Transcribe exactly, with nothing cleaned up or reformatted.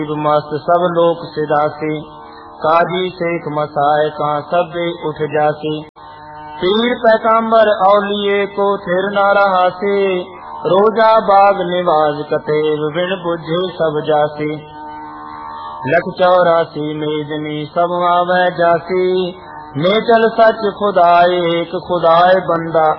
मस्त सब लोक सिदासी, काजी शेख मसाए का सबे उठ जासी। पीर पैगंबर औलिए को थिर न रहा से, रोजा बाग निवाज कतेब बिन बुझे सब जासी। लख चौरासी मेजनी सब आवे जासी, नेचल सच खुदाए एक खुदाए बंदा